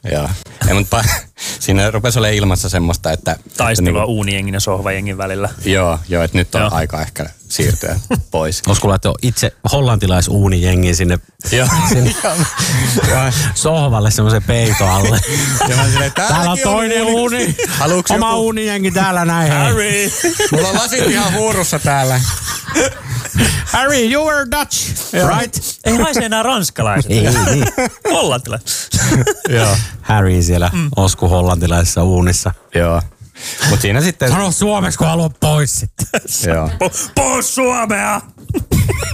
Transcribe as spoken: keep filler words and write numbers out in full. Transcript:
Joo. Ei, mutta siinä rupesi olemaan ilmassa semmoista, että... Taistelua niin, uunijengin ja sohvajengin välillä. Joo, joo, että nyt on joo. aika ehkä siirtyä pois. Olisiko laittaa itse hollantilais-uunijengin sinne, sinne sohvalle semmoisen peito alle. Silleen, täällä on toinen uuni. Haluuks Oma joku... uunijengi täällä näin. Harry! Mulla on lasit ihan huurussa täällä. Harry, you were Dutch, right? Ei haise enää ranskalaiset. Ei, niin. Hollantilaiset. Joo. Harry siellä mm. osku hollantilaisessa uunissa. Joo. Mut siinä sitten... Sano suomeksi, kun haluat pois sitten. Joo. Po- pois Suomea!